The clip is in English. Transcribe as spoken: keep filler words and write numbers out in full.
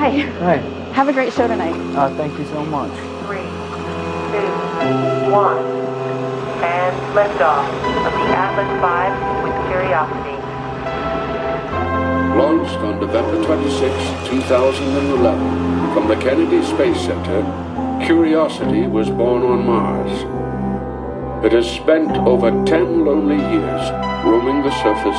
Hi. Hi. Have a great show tonight. Uh, thank you so much. Three, two, one, and liftoff of the Atlas five with Curiosity. Launched on November twenty-sixth, two thousand eleven, from the Kennedy Space Center, Curiosity was born on Mars. It has spent over ten lonely years roaming the surface